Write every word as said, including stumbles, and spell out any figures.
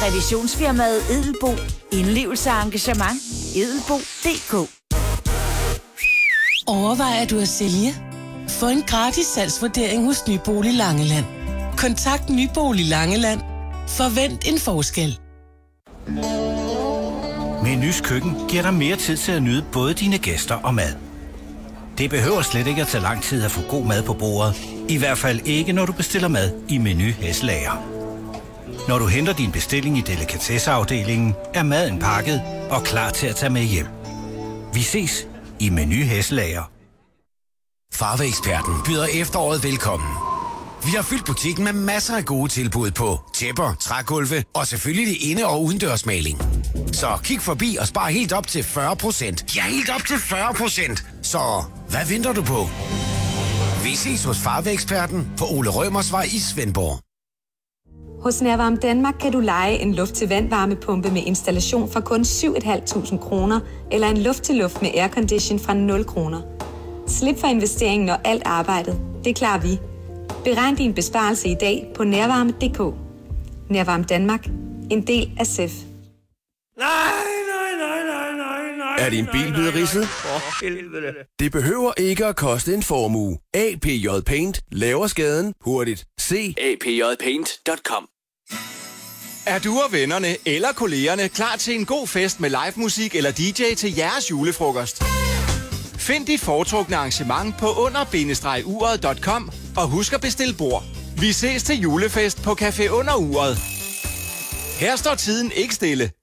Revisionsfirmaet Edelbo. Indlevelse og engagement. Edelbo punktum d k. Overvejer du at sælge? Få en gratis salgsvurdering hos Nybolig Langeland. Kontakt Nybolig Langeland. Forvent en forskel. Menus Køkken giver dig mere tid til at nyde både dine gæster og mad. Det behøver slet ikke at tage lang tid at få god mad på bordet. I hvert fald ikke, når du bestiller mad i Menu Hesselager. Når du henter din bestilling i delikatesseafdelingen, er maden pakket og klar til at tage med hjem. Vi ses i Menu Hesselager. Farveeksperten byder efteråret velkommen. Vi har fyldt butikken med masser af gode tilbud på tæpper, trægulve og selvfølgelig inde- og udendørsmaling. Så kig forbi og spar helt op til fyrre procent. Ja, helt op til fyrre procent. Så hvad venter du på? Vi ses hos Farveeksperten på Ole Rømersvej i Svendborg. Hos Nærvarme Danmark kan du leje en luft-til-vand-varmepumpe med installation for kun syv tusind fem hundrede kroner eller en luft-til-luft med aircondition fra nul kroner. Slip for investeringen, når alt arbejdet. Det klarer vi. Beregn din besparelse i dag på nærvarme punktum d k. Nærvarme Danmark. En del af S E F. Nej, nej, nej, nej, nej, nej. Er din bil blevet ridset? For helvede. Det behøver ikke at koste en formue. A P J Paint laver skaden hurtigt. Se a p j paint punktum com. Er du og vennerne eller kollegerne klar til en god fest med live musik eller D J til jeres julefrokost? Find dit foretrukne arrangement på under bindestreg uret punktum com og husk at bestille bord. Vi ses til julefest på Café Under Uret. Her står tiden ikke stille.